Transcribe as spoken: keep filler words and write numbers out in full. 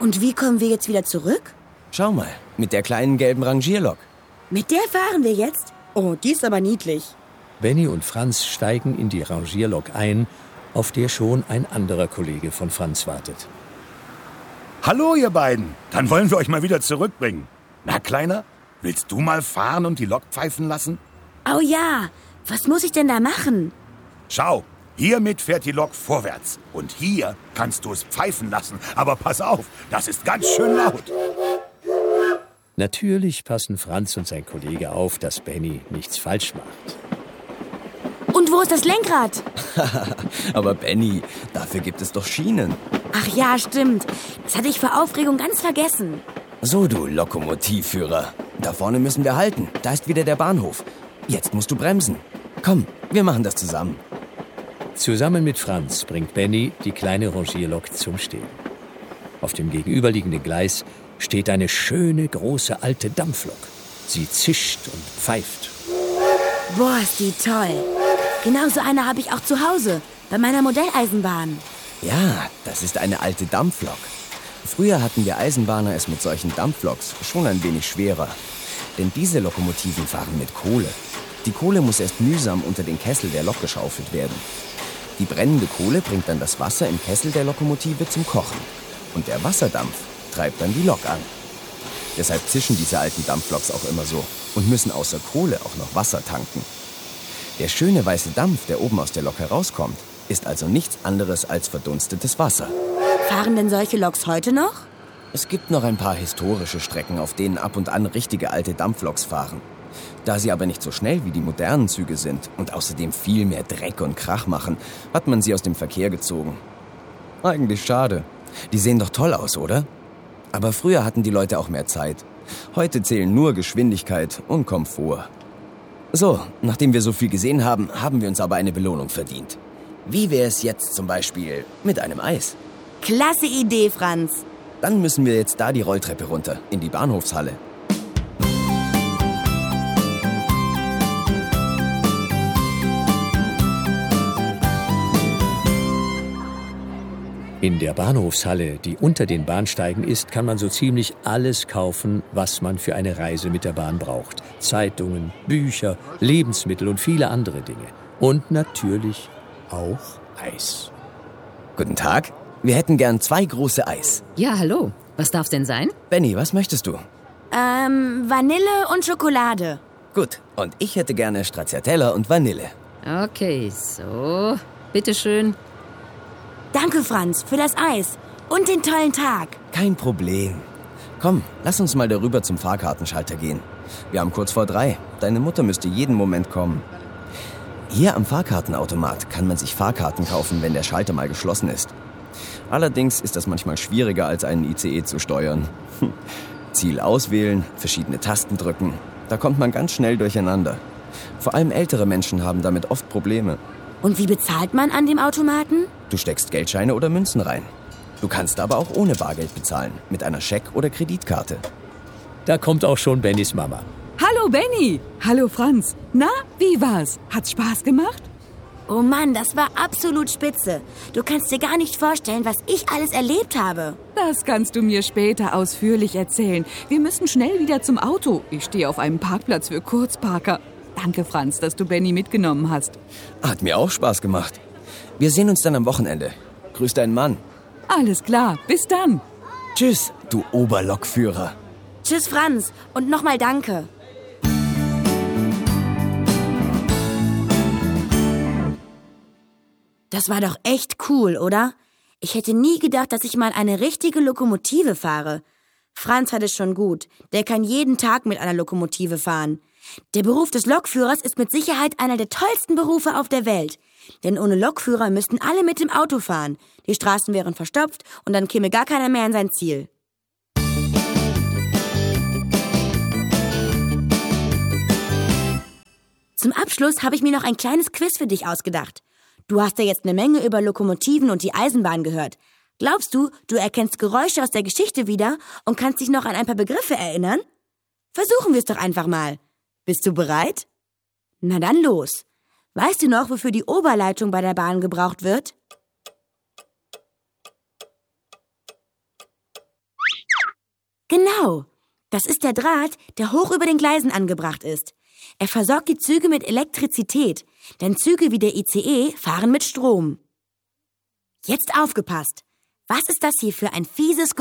Und wie kommen wir jetzt wieder zurück? Schau mal, mit der kleinen gelben Rangierlok. Mit der fahren wir jetzt? Oh, die ist aber niedlich. Benny und Franz steigen in die Rangierlok ein, auf der schon ein anderer Kollege von Franz wartet. Hallo, ihr beiden. Dann wollen wir euch mal wieder zurückbringen. Na, Kleiner, willst du mal fahren und die Lok pfeifen lassen? Oh ja, was muss ich denn da machen? Schau, hiermit fährt die Lok vorwärts. Und hier kannst du es pfeifen lassen. Aber pass auf, das ist ganz schön laut. Natürlich passen Franz und sein Kollege auf, dass Benny nichts falsch macht. Und wo ist das Lenkrad? Aber Benny, dafür gibt es doch Schienen. Ach ja, stimmt. Das hatte ich vor Aufregung ganz vergessen. So, du Lokomotivführer. Da vorne müssen wir halten. Da ist wieder der Bahnhof. Jetzt musst du bremsen. Komm, wir machen das zusammen. Zusammen mit Franz bringt Benny die kleine Rangierlok zum Stehen. Auf dem gegenüberliegenden Gleis steht eine schöne, große alte Dampflok. Sie zischt und pfeift. Boah, ist die toll. Genau so eine habe ich auch zu Hause, bei meiner Modelleisenbahn. Ja, das ist eine alte Dampflok. Früher hatten wir Eisenbahner es mit solchen Dampfloks schon ein wenig schwerer. Denn diese Lokomotiven fahren mit Kohle. Die Kohle muss erst mühsam unter den Kessel der Lok geschaufelt werden. Die brennende Kohle bringt dann das Wasser im Kessel der Lokomotive zum Kochen. Und der Wasserdampf treibt dann die Lok an. Deshalb zischen diese alten Dampfloks auch immer so und müssen außer Kohle auch noch Wasser tanken. Der schöne weiße Dampf, der oben aus der Lok herauskommt, ist also nichts anderes als verdunstetes Wasser. Fahren denn solche Loks heute noch? Es gibt noch ein paar historische Strecken, auf denen ab und an richtige alte Dampfloks fahren. Da sie aber nicht so schnell wie die modernen Züge sind und außerdem viel mehr Dreck und Krach machen, hat man sie aus dem Verkehr gezogen. Eigentlich schade. Die sehen doch toll aus, oder? Aber früher hatten die Leute auch mehr Zeit. Heute zählen nur Geschwindigkeit und Komfort. So, nachdem wir so viel gesehen haben, haben wir uns aber eine Belohnung verdient. Wie wäre es jetzt zum Beispiel mit einem Eis? Klasse Idee, Franz. Dann müssen wir jetzt da die Rolltreppe runter, in die Bahnhofshalle. In der Bahnhofshalle, die unter den Bahnsteigen ist, kann man so ziemlich alles kaufen, was man für eine Reise mit der Bahn braucht. Zeitungen, Bücher, Lebensmittel und viele andere Dinge. Und natürlich auch Eis. Guten Tag. Wir hätten gern zwei große Eis. Ja, hallo. Was darf's denn sein? Benny, was möchtest du? Ähm, Vanille und Schokolade. Gut. Und ich hätte gerne Stracciatella und Vanille. Okay, so. Bitteschön. Danke, Franz, für das Eis und den tollen Tag. Kein Problem. Komm, lass uns mal darüber zum Fahrkartenschalter gehen. Wir haben kurz vor drei. Deine Mutter müsste jeden Moment kommen. Hier am Fahrkartenautomat kann man sich Fahrkarten kaufen, wenn der Schalter mal geschlossen ist. Allerdings ist das manchmal schwieriger, als einen I C E zu steuern. Ziel auswählen, verschiedene Tasten drücken. Da kommt man ganz schnell durcheinander. Vor allem ältere Menschen haben damit oft Probleme. Und wie bezahlt man an dem Automaten? Du steckst Geldscheine oder Münzen rein. Du kannst aber auch ohne Bargeld bezahlen, mit einer Scheck- oder Kreditkarte. Da kommt auch schon Bennys Mama. Hallo Benny. Hallo Franz. Na, wie war's? Hat's Spaß gemacht? Oh Mann, das war absolut spitze. Du kannst dir gar nicht vorstellen, was ich alles erlebt habe. Das kannst du mir später ausführlich erzählen. Wir müssen schnell wieder zum Auto. Ich stehe auf einem Parkplatz für Kurzparker. Danke, Franz, dass du Benny mitgenommen hast. Hat mir auch Spaß gemacht. Wir sehen uns dann am Wochenende. Grüß deinen Mann. Alles klar, bis dann. Tschüss, du Oberlokführer. Tschüss, Franz. Und nochmal danke. Das war doch echt cool, oder? Ich hätte nie gedacht, dass ich mal eine richtige Lokomotive fahre. Franz hat es schon gut. Der kann jeden Tag mit einer Lokomotive fahren. Der Beruf des Lokführers ist mit Sicherheit einer der tollsten Berufe auf der Welt. Denn ohne Lokführer müssten alle mit dem Auto fahren. Die Straßen wären verstopft und dann käme gar keiner mehr an sein Ziel. Zum Abschluss habe ich mir noch ein kleines Quiz für dich ausgedacht. Du hast ja jetzt eine Menge über Lokomotiven und die Eisenbahn gehört. Glaubst du, du erkennst Geräusche aus der Geschichte wieder und kannst dich noch an ein paar Begriffe erinnern? Versuchen wir es doch einfach mal. Bist du bereit? Na dann los. Weißt du noch, wofür die Oberleitung bei der Bahn gebraucht wird? Genau. Das ist der Draht, der hoch über den Gleisen angebracht ist. Er versorgt die Züge mit Elektrizität, denn Züge wie der I C E fahren mit Strom. Jetzt aufgepasst. Was ist das hier für ein fieses